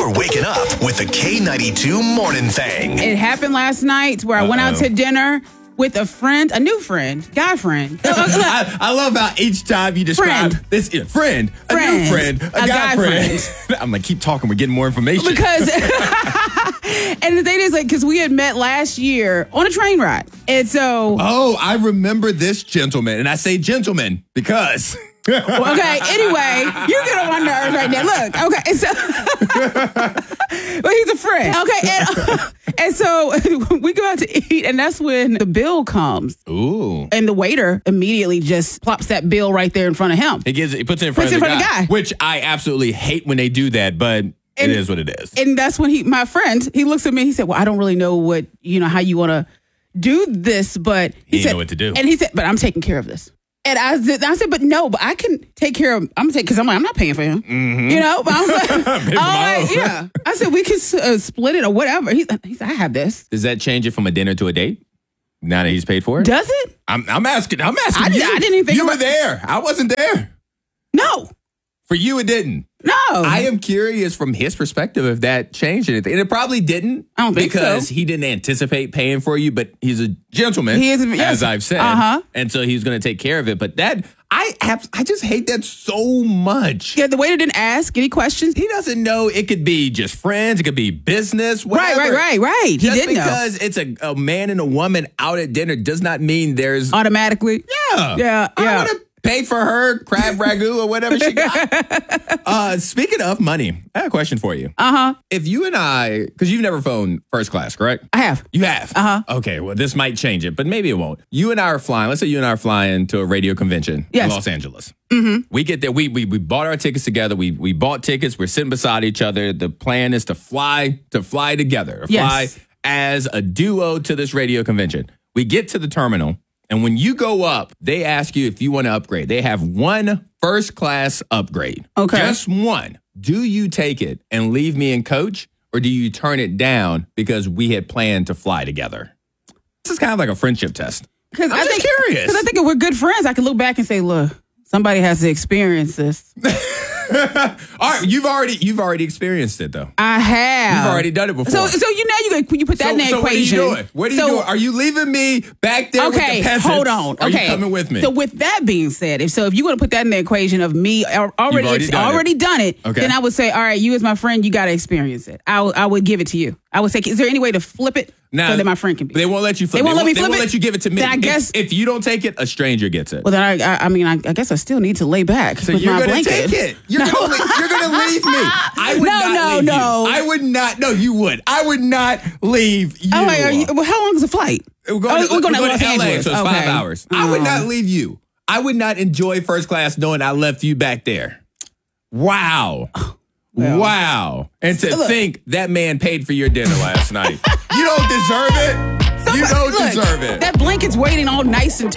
You're waking up with the K92 Morning Thing. It happened last night where I went out to dinner with a friend, a new friend, guy friend. I love how each time you describe this friend, a new friend, a guy friend. I'm like, keep talking. We're getting more information. Because, and the thing is, like, because we had met last year on a train ride. And so. Oh, I remember this gentleman. And I say gentleman because. Okay, anyway, you're getting on my nerves right now. Look, okay, so, but he's a friend. Okay, and so we go out to eat, and that's when the bill comes. Ooh. And the waiter immediately just plops that bill right there in front of him. He puts it in front of the guy. Which I absolutely hate when they do that, but it is what it is. And that's when my friend, he looks at me, he said, well, I don't really know how you want to do this, but he didn't know what to do. And he said, but I'm taking care of this. And I said, but I can take care of, because I'm not paying for him. Mm-hmm. You know? But I was like, yeah. I said, we can split it or whatever. He said, I have this. Does that change it from a dinner to a date? Now that he's paid for it? Does it? I'm asking you. I didn't even think you were there. I wasn't there. No. For you, it didn't. No. I am curious from his perspective if that changed anything. And it probably didn't. I don't think so. Because he didn't anticipate paying for you, but he's a gentleman, as I've said. And so he's going to take care of it. But I just hate that so much. Yeah, the waiter didn't ask any questions. He doesn't know it could be just friends. It could be business, whatever. Right. He didn't know. Just because it's a man and a woman out at dinner does not mean there's... Automatically. Yeah. I want to pay for her crab ragu or whatever she got. Speaking of money, I have a question for you. If you and I, because you've never flown first class, correct? I have. You have? Okay, well, this might change it, but maybe it won't. You and I are flying. Let's say you and I are flying to a radio convention in Los Angeles. Mm-hmm. We get there. We bought our tickets together. We bought tickets. We're sitting beside each other. The plan is to fly together. Fly as a duo to this radio convention. We get to the terminal. And when you go up, they ask you if you want to upgrade. They have one first class upgrade. Okay. Just one. Do you take it and leave me and coach, or do you turn it down because we had planned to fly together? This is kind of like a friendship test. I'm just curious. Because I think if we're good friends, I can look back and say, look, somebody has to experience this. All right, you've already experienced it though. I have. You've already done it before. So you put that in the equation. What are you doing? Are you leaving me back there with the peasants? Hold on. Are you coming with me? So with that being said, if you want to put that in the equation of me already done it, then I would say, all right, you as my friend, you got to experience it. I would give it to you. I would say, is there any way to flip it so that my friend can be? They won't let you flip it. They won't let you give it to me. Then I guess if you don't take it, a stranger gets it. Well, then I guess I still need to lay back with my blanket. So you're going to take it. You're going to leave me. I would not leave you. I would not. No, you would. I would not leave you. Oh, wait, how long is the flight? We're going to Los LA, Angeles. so it's 5 hours. I would not leave you. I would not enjoy first class knowing I left you back there. Wow. Well, wow. And to think that man paid for your dinner last night. You don't deserve it. You don't deserve it. That blanket's waiting all nice and